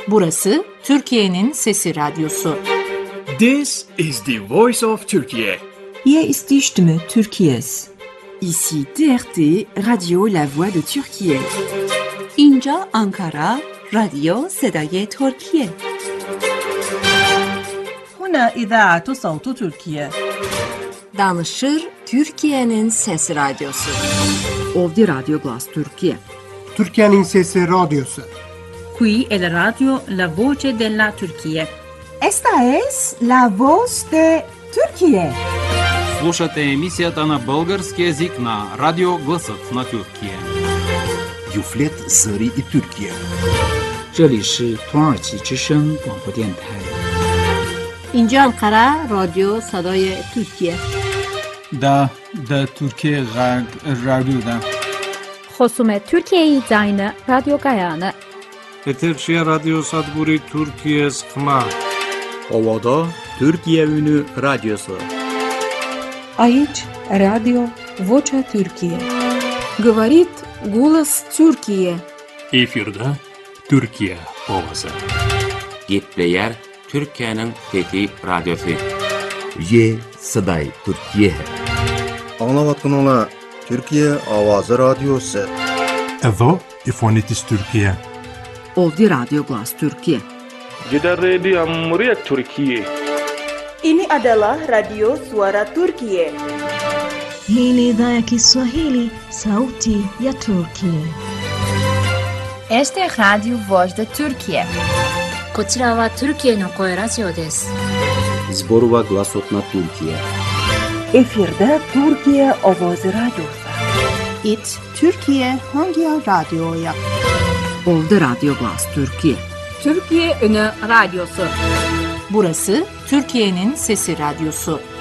Burası Türkiye'nin Sesi Radyosu. This is the voice of Turkey. Hier ist die Stimme Türkiye's. Ici TRT, Radio La Voix de Türkiye. اینجا آنکارا، رادیو صدای ترکیه. هنا إذاعة صوت تركيا. Danışır Türkiye'nin Sesi Radyosu. Ovdi Radio Glas Türkiye. Türkiye'nin Sesi Radyosu. Qui è la radio La Voce della Turchia. Esta es La Voz de Turquía. Слушате емисията на български език на Радио Гласът на Türkiye. Юфлет Зари и Türkiye. 这里是土耳其之声广播电台。 اینجا انقره رادیو صدای ترکیه. دا ترکیه رادیو دا. خصوم ترکیه زاین رادیو گایانه. Eterşehir Radyo Sadburi Türkiye Sıkma. Ovada Türkiye Ünü Radyosu. Aici Radio Vocea Türkiye. Говорит голос Türkiye. Efirde Türkiye Ovası. Gitleyer Türkiye'nin Fethi Radyosu. Ye Saday Türkiye. Anlavatın Türkiye Avazı Radyosu. Evo İfonitis Türkiye. Ovdi Radio Glas Türkiye. Jeda Radio Muryat Türkiye. Ini adalah Radio Suara Turkiye. Hii ni idhaa ya Kiswahili, Sauti ya Turkiye. Este es Radio Voz de Turkiye. こちらはトルキエの声ラジオです。 Zborova Glasot na Türkiye. Efirde Türkiye Ovoz Radyosu. It Türkiye hangi radyoya? Ovdi Radio Glas Türkiye. Türkiye Ünü Radyosu. Burası Türkiye'nin Sesi Radyosu.